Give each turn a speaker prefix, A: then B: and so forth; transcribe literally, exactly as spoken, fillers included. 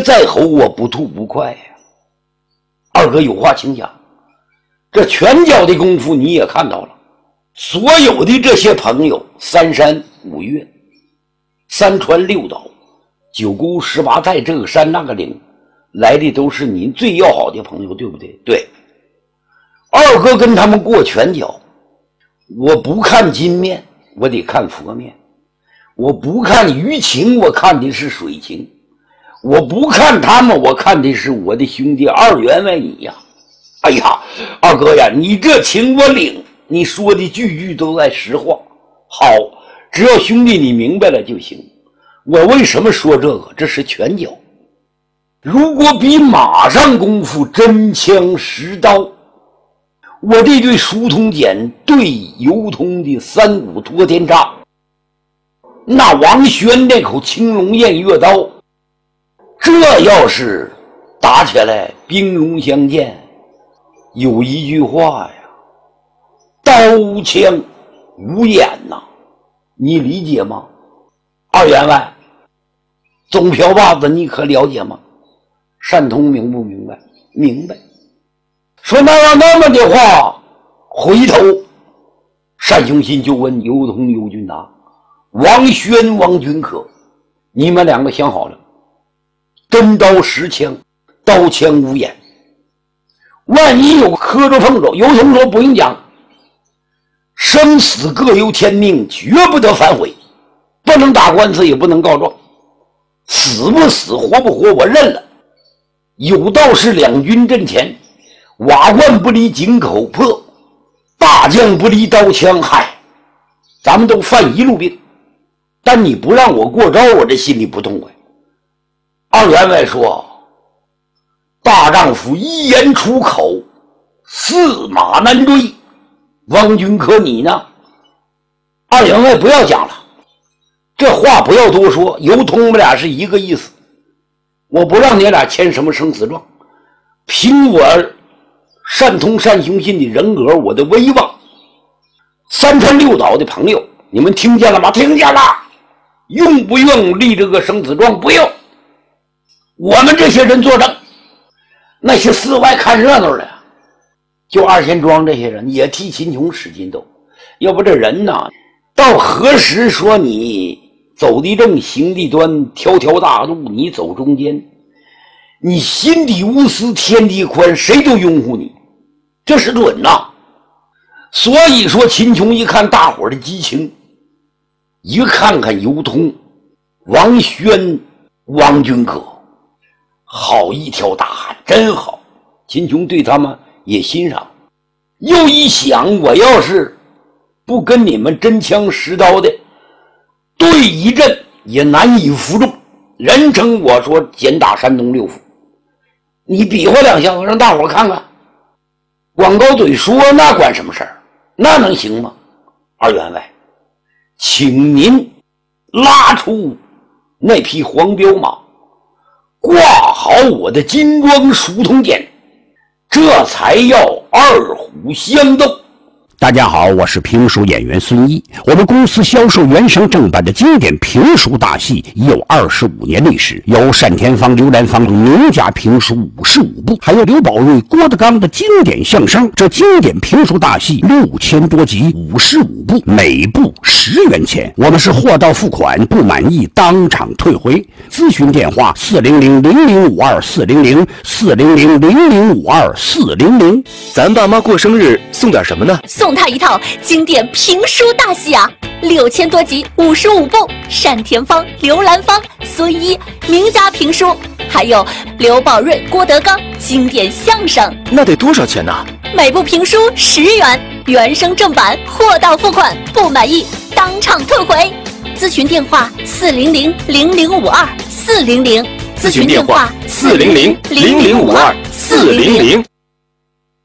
A: 再吼，我不吐不快呀。二哥有话请讲。这拳脚的功夫你也看到了，所有的这些朋友，三山五岳，三川六岛，九沟十八寨，这个山那个岭，来的都是您最要好的朋友，对不对？对。二哥跟他们过拳脚，我不看金面，我得看佛面；我不看鱼情，我看的是水情；我不看他们，我看的是我的兄弟二员外你呀。哎呀，二哥呀，你这情我领，你说的句句都在实话。好，只要兄弟你明白了就行。我为什么说这个？这是拳脚。如果比马上功夫，真枪实刀，我这对书通锏对游通的三股托天叉，那王轩那口青龙偃月刀，这要是打起来兵戎相见，有一句话呀，刀枪无眼呐，你理解吗？二员外，总瓢把子你可了解吗？单通明不明白？明白。说那要那么的话，回头单雄信就问游通游俊达，王轩王君可，你们两个想好了，真刀实枪，刀枪无眼，万一有磕着碰着，游通说不用讲，生死各由天命，绝不得反悔，不能打官司，也不能告状，死不死活不活我认了。有道是两军阵前，瓦罐不离井口破，大将不离刀枪。嗨，咱们都犯一路病，但你不让我过招，我这心里不痛快。二员外说，大丈夫一言出口，驷马难追。王君可你呢？二员外不要讲了，这话不要多说，游通我们俩是一个意思。我不让你俩签什么生死状，凭我单通单雄信的人格，我的威望，三川六岛的朋友，你们听见了吗？听见了。用不用立这个生死状？不用。我们这些人作证，那些四外看热闹的，就二贤庄这些人也替秦琼使劲斗。要不这人呐，到何时说你走的正，行的端，条条大路你走中间，你心底无私，天地宽，谁都拥护你，这是准呐。所以说秦琼一看大伙的激情，一看看游通、王轩、王君可，好一条大汉，真好。秦琼对他们也欣赏，又一想，我要是不跟你们真枪实刀的对一阵，也难以服众，人称我说简打山东六府。你比划两下，让大伙看看。广高嘴说那管什么事儿？那能行吗？二员外，请您拉出那匹黄骠马，挂好我的金装书通锏，这才要二虎相斗。
B: 大家好，我是评书演员孙一。我们公司销售原声正版的经典评书大戏已有二十五年历史，有单田芳、刘兰芳名家评书五十五部，还有刘宝瑞、郭德纲的经典相声。这经典评书大戏六千多集，五十五部，每部十元钱。我们是货到付款，不满意当场退回。咨询电话：四零零零零五二四零零四零零零零五二四零零。
C: 咱爸妈过生日送点什么呢？
D: 送他一套经典评书大戏啊，六千多集，五十五部，单田芳、刘兰芳、孙一名家评书，还有刘宝瑞、郭德纲经典相声。
C: 那得多少钱呢？
D: 每部评书十元，原声正版，货到付款，不满意当场退回。咨询电话：四零零零零五二四零零。
C: 咨询电话：四零零零零五二四零零。